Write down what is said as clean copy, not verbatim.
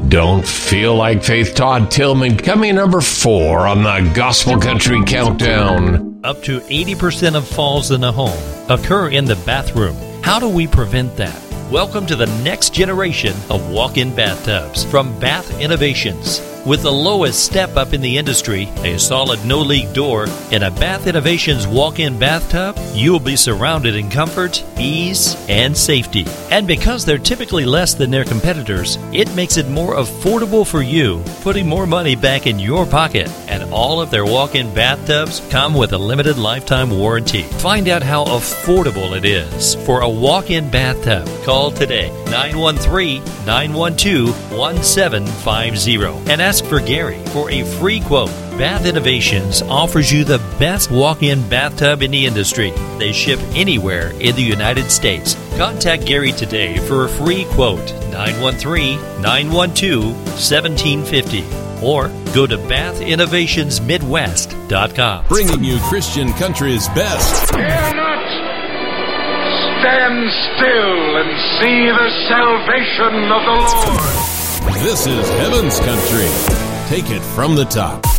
Don't Feel Like Faith. Todd Tillman coming number 4 on the Gospel Country Countdown. Up to 80% of falls in a home occur in the bathroom. How do we prevent that? Welcome to the next generation of walk-in bathtubs from Bath Innovations. With the lowest step up in the industry, a solid no-leak door, and a Bath Innovations walk-in bathtub, you'll be surrounded in comfort, ease, and safety. And because they're typically less than their competitors, it makes it more affordable for you, putting more money back in your pocket. And all of their walk-in bathtubs come with a limited lifetime warranty. Find out how affordable it is for a walk-in bathtub. Call today, 913-912-1750, and ask for Gary for a free quote. Bath Innovations offers you the best walk-in bathtub in the industry. They ship anywhere in the United States. Contact Gary today for a free quote, 913-912-1750, or go to bathinnovationsmidwest.com. Bringing you Christian country's best. Fear not! Stand still and see the salvation of the Lord. This is Heaven's Country. Take it from the top.